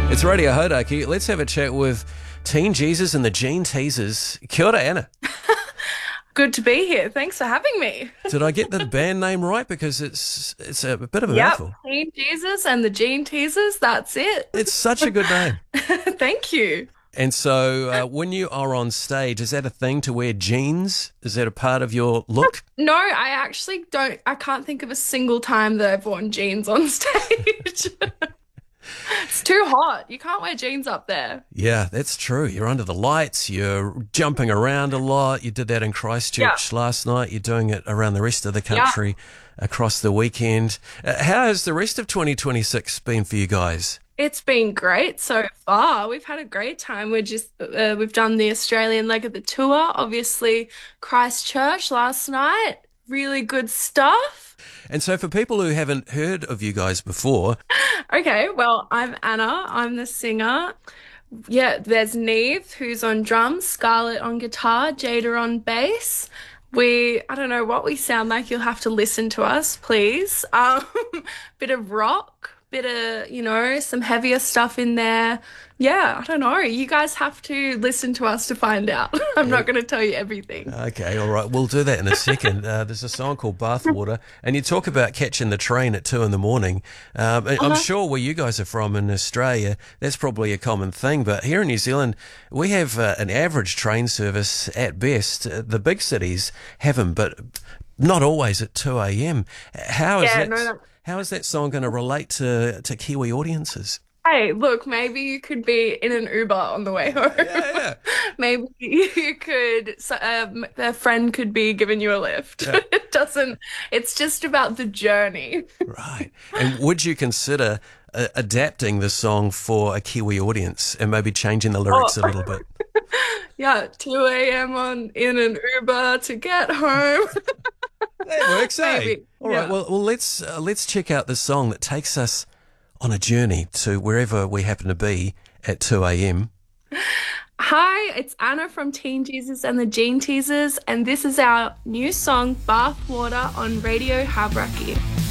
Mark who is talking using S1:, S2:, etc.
S1: It's Radio Hodaki. Let's have a chat with Teen Jesus and the Gene Teasers. Kia ora, Anna.
S2: Good to be here. Thanks for having me.
S1: Did I get the band name right? Because it's a bit of a mouthful.
S2: Teen Jesus and the Gene Teasers, that's it.
S1: It's such a good name.
S2: Thank you.
S1: And so when you are on stage, is that a thing to wear jeans? Is that a part of your look?
S2: No, I actually don't. I can't think of a single time that I've worn jeans on stage. It's too hot. You can't wear jeans up there.
S1: Yeah, that's true. You're under the lights. You're jumping around a lot. You did that in Christchurch last night. You're doing it around the rest of the country across the weekend. How has the rest of 2026 been for you guys?
S2: It's been great so far. We've had a great time. We've done the Australian leg of the tour, obviously Christchurch last night. Really good stuff.
S1: And so for people who haven't heard of you guys before.
S2: Okay, well, I'm Anna. I'm the singer. Yeah, there's Neve, who's on drums, Scarlett on guitar, Jada on bass. I don't know what we sound like. You'll have to listen to us, please. Bit of rock, bit of, some heavier stuff in there. Yeah, I don't know. You guys have to listen to us to find out. I'm not going to tell you everything.
S1: Okay, all right. We'll do that in a second. There's a song called Bathwater, and you talk about catching the train at 2 a.m. I'm sure where you guys are from in Australia, that's probably a common thing. But here in New Zealand, we have an average train service at best. The big cities have them, but not always at 2 a.m. How is that song going to relate to Kiwi audiences?
S2: Hey, look, maybe you could be in an Uber on the way home.
S1: Yeah.
S2: Maybe you could, a friend could be giving you a lift. Yeah. It's just about the journey.
S1: Right. And would you consider adapting the song for a Kiwi audience and maybe changing the lyrics a little bit?
S2: Yeah, 2 a.m. in an Uber to get home.
S1: That works,
S2: maybe.
S1: All right, well, let's check out the song that takes us on a journey to wherever we happen to be at 2 a.m.
S2: Hi, it's Anna from Teen Jesus and the Gene Teasers, and this is our new song, Bathwater, on Radio Hauraki.